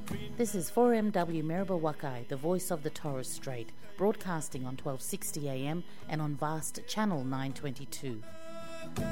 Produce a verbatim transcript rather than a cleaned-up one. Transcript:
This is four M W Maribor Wakai, the voice of the Torres Strait, broadcasting on twelve sixty A M and on Vast Channel nine twenty-two.